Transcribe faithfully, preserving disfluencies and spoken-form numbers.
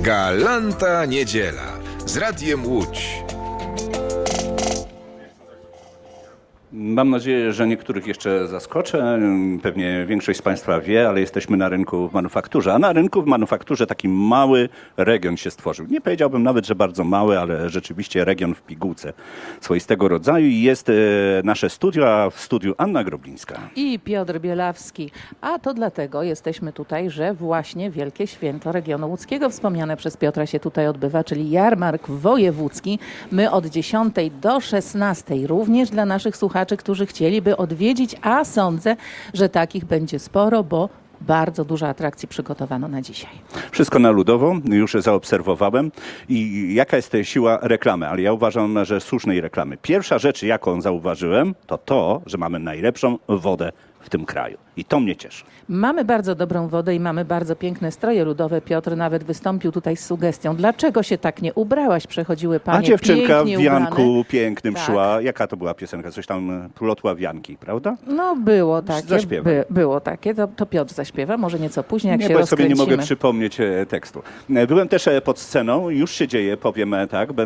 Galanta Niedziela z Radiem Łódź. Mam nadzieję, że niektórych jeszcze zaskoczę. Pewnie większość z Państwa wie, ale jesteśmy na rynku w manufakturze. A na rynku w manufakturze taki mały region się stworzył. Nie powiedziałbym nawet, że bardzo mały, ale rzeczywiście region w pigułce swoistego rodzaju. I jest e, nasze studio, a w studiu Anna Groblińska. I Piotr Bielawski. A to dlatego jesteśmy tutaj, że właśnie Wielkie Święto Regionu Łódzkiego wspomniane przez Piotra się tutaj odbywa, czyli jarmark wojewódzki. My od dziesiątej do szesnastej również dla naszych słuchaczy, którzy chcieliby odwiedzić, a sądzę, że takich będzie sporo, bo bardzo dużo atrakcji przygotowano na dzisiaj. Wszystko na ludowo, już zaobserwowałem. I jaka jest siła reklamy? Ale ja uważam, że słusznej reklamy. Pierwsza rzecz, jaką zauważyłem, to to, że mamy najlepszą wodę w tym kraju. I to mnie cieszy. Mamy bardzo dobrą wodę i mamy bardzo piękne stroje ludowe. Piotr nawet wystąpił tutaj z sugestią. Dlaczego się tak nie ubrałaś? Przechodziły panie A dziewczynka w wianku ubrane. pięknym Tak. szła. Jaka to była piosenka? Coś tam plotła wianki, prawda? No było takie. Zaśpiewaj. By, było takie. To, to Piotr zaśpiewa, może nieco później, jak nie, się bo ja sobie nie rozkręcimy. mogę przypomnieć e, tekstu. E, Byłem też e, pod sceną, już się dzieje, powiem e, tak.